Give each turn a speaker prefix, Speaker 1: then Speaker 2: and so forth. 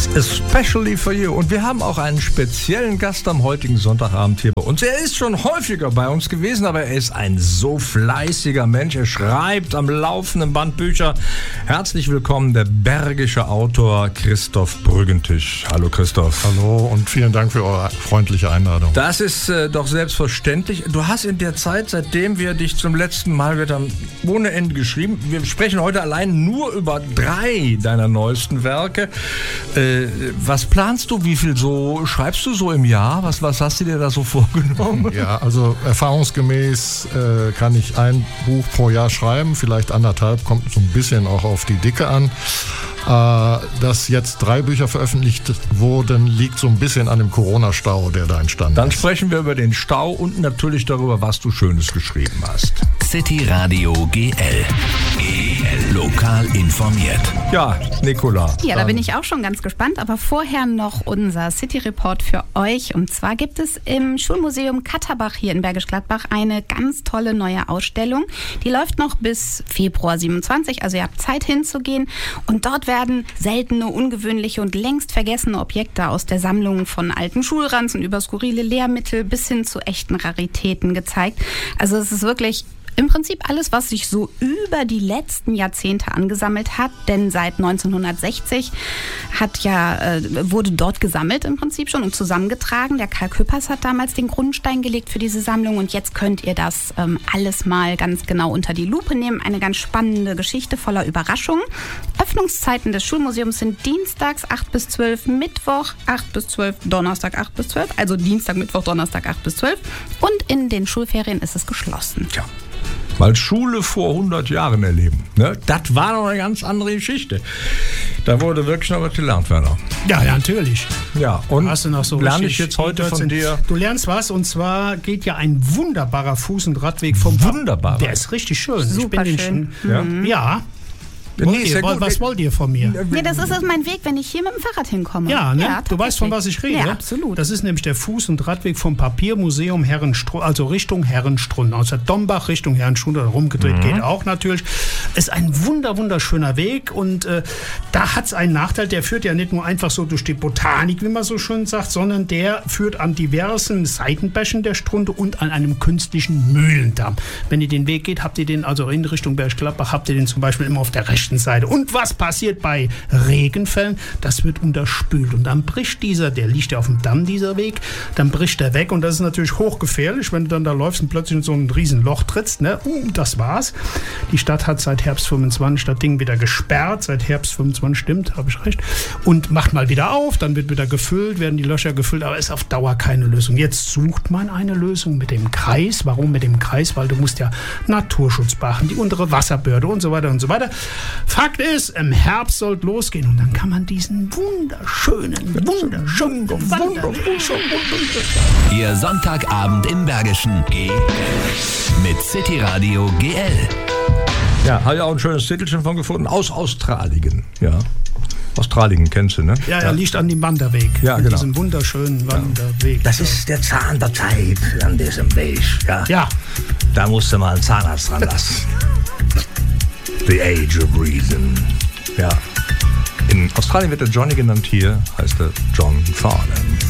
Speaker 1: Especially for you. Und wir haben auch einen speziellen Gast am heutigen Sonntagabend hier bei uns. Er ist schon häufiger bei uns gewesen, aber er ist ein so fleißiger Mensch. Er schreibt am laufenden Band Bücher. Herzlich willkommen, der bergische Autor Christoph Brüggentisch. Hallo Christoph.
Speaker 2: Hallo und vielen Dank für eure freundliche Einladung.
Speaker 1: Das ist doch selbstverständlich. Du hast in der Zeit, seitdem wir dich zum letzten Mal gehört haben, ohne Ende geschrieben. Wir sprechen heute allein nur über 3 deiner neuesten Werke. Was planst du? Wie viel so schreibst du so im Jahr? Was hast du dir da so vorgenommen?
Speaker 2: Ja, also erfahrungsgemäß kann ich ein Buch pro Jahr schreiben, vielleicht 1,5, kommt so ein bisschen auch auf die Dicke an. Dass jetzt 3 Bücher veröffentlicht wurden, liegt so ein bisschen an dem Corona-Stau, der da entstanden ist.
Speaker 1: Dann sprechen wir über den Stau und natürlich darüber, was du Schönes geschrieben hast.
Speaker 3: City Radio GL. Lokal informiert.
Speaker 1: Ja, Nicola.
Speaker 4: Ja, da bin ich auch schon ganz gespannt, aber vorher noch unser City Report für euch. Und zwar gibt es im Schulmuseum Katterbach hier in Bergisch Gladbach eine ganz tolle neue Ausstellung. Die läuft noch bis Februar 27, also ihr habt Zeit hinzugehen. Und dort werden seltene, ungewöhnliche und längst vergessene Objekte aus der Sammlung von alten Schulranzen über skurrile Lehrmittel bis hin zu echten Raritäten gezeigt. Also es ist wirklich im Prinzip alles, was sich so über die letzten Jahrzehnte angesammelt hat, denn seit 1960 wurde dort gesammelt im Prinzip schon und zusammengetragen. Der Karl Köppers hat damals den Grundstein gelegt für diese Sammlung und jetzt könnt ihr das alles mal ganz genau unter die Lupe nehmen. Eine ganz spannende Geschichte voller Überraschungen. Öffnungszeiten des Schulmuseums sind dienstags 8 bis 12, Mittwoch 8 bis 12, Donnerstag 8 bis 12, also Dienstag, Mittwoch, Donnerstag 8 bis 12 und in den Schulferien ist es geschlossen.
Speaker 1: Tja. Mal Schule vor 100 Jahren erleben. Ne? Das war noch eine ganz andere Geschichte. Da wurde wirklich noch was gelernt, Werner.
Speaker 5: Ja, natürlich.
Speaker 1: Ja, und
Speaker 5: hast du noch so
Speaker 1: lerne ich jetzt heute von dir?
Speaker 5: Du lernst was, und zwar geht ja ein wunderbarer Fuß- und Radweg vom
Speaker 1: Wunderbar.
Speaker 5: Der ist richtig schön.
Speaker 4: Super schön.
Speaker 5: Ja. Was wollt ihr von mir?
Speaker 4: Nee, das ist mein Weg, wenn ich hier mit dem Fahrrad hinkomme.
Speaker 5: Ja, ne? Ja, du weißt, von was ich rede.
Speaker 4: Ja, absolut.
Speaker 5: Das ist nämlich der Fuß- und Radweg vom Papiermuseum Herrenstrunz, also Richtung Herrenstrunz. Aus der Dombach Richtung Herrenstrunz oder rumgedreht geht auch natürlich. Ist ein wunderschöner Weg und da hat es einen Nachteil, der führt ja nicht nur einfach so durch die Botanik, wie man so schön sagt, sondern der führt an diversen Seitenbächen der Strunde und an einem künstlichen Mühlendamm. Wenn ihr den Weg geht, habt ihr den, also in Richtung Bergisch Gladbach, habt ihr den zum Beispiel immer auf der rechten Seite. Und was passiert bei Regenfällen? Das wird unterspült und dann bricht der liegt ja auf dem Damm, dieser Weg, dann bricht der weg und das ist natürlich hochgefährlich, wenn du dann da läufst und plötzlich in so ein riesen Loch trittst. Ne? Das war's. Die Stadt hat seit Herbst 25 das Ding wieder gesperrt, seit Herbst 25, stimmt, habe ich recht, und macht mal wieder auf, dann wird wieder gefüllt, werden die Löcher gefüllt, aber ist auf Dauer keine Lösung. Jetzt sucht man eine Lösung mit dem Kreis. Warum mit dem Kreis? Weil du musst ja Naturschutz beachten, die untere Wasserbehörde und so weiter und so weiter. Fakt ist, im Herbst soll es losgehen und dann kann man diesen wunderschönen
Speaker 3: Ihr Sonntagabend im Bergischen mit City Radio GL.
Speaker 1: Ja, habe ich auch ein schönes Titelchen von gefunden. Aus Australien. Ja. Australien kennst du, ne?
Speaker 5: Ja, er liegt an dem Wanderweg.
Speaker 1: Ja, genau.
Speaker 5: Diesem wunderschönen Wanderweg.
Speaker 1: Das ist der Zahn der Zeit an diesem Weg. Ja. Da musst du mal einen Zahnarzt dran lassen. The Age of Reason. Ja. In Australien wird der Johnny genannt, hier heißt er John Farnham.